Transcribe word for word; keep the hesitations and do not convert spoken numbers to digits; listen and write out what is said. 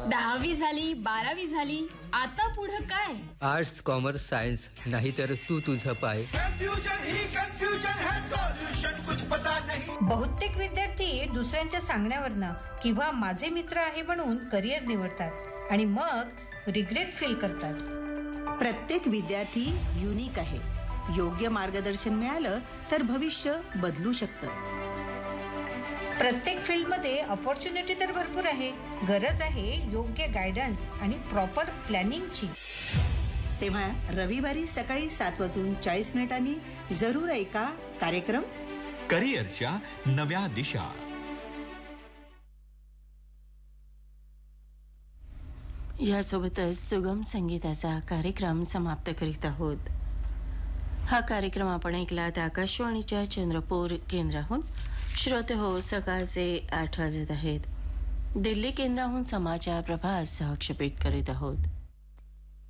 दहावी झाली, बारावी झाली, आता पुढं काय? आर्ट्स, कॉमर्स, सायन्स, नाहीतर तू तुझं पाय. कन्फ्युजन ही कन्फ्युजन है, सॉल्यूशन कुछ पता नहीं. बहुतेक विद्यार्थी दुसऱ्यांच्या सांगण्यावरनं किंवा माझे मित्र आहे म्हणून करिअर निवडतात आणि मग रिग्रेट फील करतात. प्रत्येक विद्यार्थी युनिक आहे. योग्य मार्गदर्शन मिळालं तर भविष्य बदलू शकतं. प्रत्येक फील्डमध्ये अपॉर्च्युनिटी तर भरपूर आहे. गरज आहे योग्य गायडन्स आणि प्रॉपर प्लॅनिंगची. तेव्हा रविवारी सकाळी सात वाजून चाळीस मिनिटांनी जरूर ऐका कार्यक्रम करिअरच्या नव्या दिशा. यासोबतच सुगम संगीताचा कार्यक्रम समाप्त करीत आहोत. हा कार्यक्रम आपण ऐकलात आकाशवाणीच्या चंद्रपूर केंद्राहून. श्रोते हो, सकाळचे आठ वाजत आहेत. दिल्ली केंद्राहून समाचार प्रभास सहक्षेपित करीत आहोत.